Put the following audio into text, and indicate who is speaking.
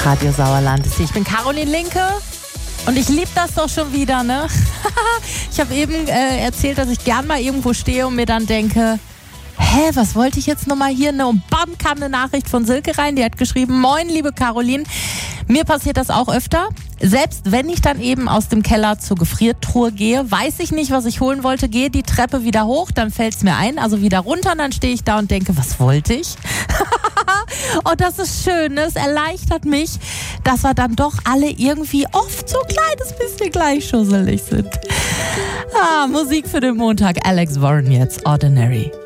Speaker 1: Radio Sauerland ist hier. Ich bin Caroline Linke und ich liebe das doch schon wieder, ne? Ich habe eben erzählt, dass ich gern mal irgendwo stehe und mir dann denke, was wollte ich jetzt nochmal hier? Ne? Und bam, kam eine Nachricht von Silke rein, die hat geschrieben, moin, liebe Caroline, mir passiert das auch öfter. Selbst wenn ich dann eben aus dem Keller zur Gefriertruhe gehe, weiß ich nicht, was ich holen wollte, gehe die Treppe wieder hoch, dann fällt es mir ein, also wieder runter und dann stehe ich da und denke, was wollte ich? Und das ist schön, ne? Es erleichtert mich, dass wir dann doch alle irgendwie oft so ein kleines bisschen gleichschusselig sind. Musik für den Montag, Alex Warren jetzt, Ordinary.